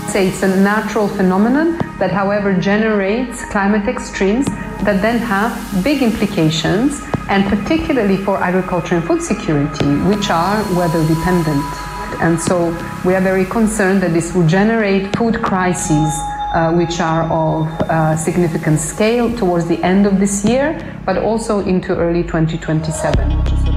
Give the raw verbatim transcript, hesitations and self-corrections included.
Say it's a natural phenomenon that, however, generates climate extremes that then have big implications, and particularly for agriculture and food security, which are weather dependent. And so we are very concerned that this will generate food crises uh, which are of uh, significant scale towards the end of this year, but also into early twenty twenty-seven.